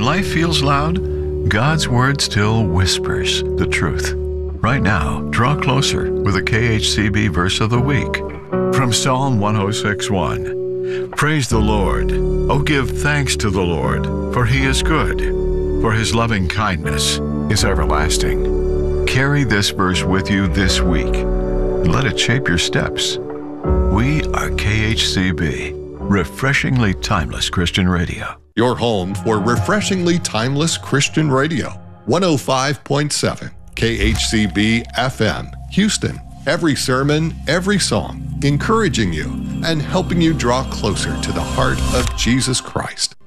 life feels loud, God's Word still whispers the truth. Right now, draw closer with a KHCB verse of the week from Psalm 106:1. Praise the Lord. Oh, give thanks to the Lord, for He is good, for His loving kindness is everlasting. Carry this verse with you this week and let it shape your steps. We are KHCB, refreshingly timeless Christian radio. Your home for refreshingly timeless Christian radio. 105.7 KHCB FM, Houston. Every sermon, every song, encouraging you and helping you draw closer to the heart of Jesus Christ.